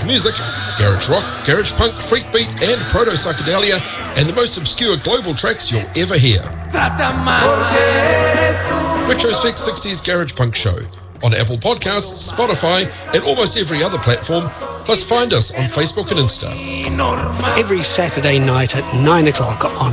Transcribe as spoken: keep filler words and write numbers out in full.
with music, garage rock, garage punk, freak beat and proto-psychedelia, and the most obscure global tracks you'll ever hear. Retrospect sixties Garage Punk Show on Apple Podcasts, Spotify and almost every other platform, plus find us on Facebook and Insta. Every Saturday night at nine o'clock on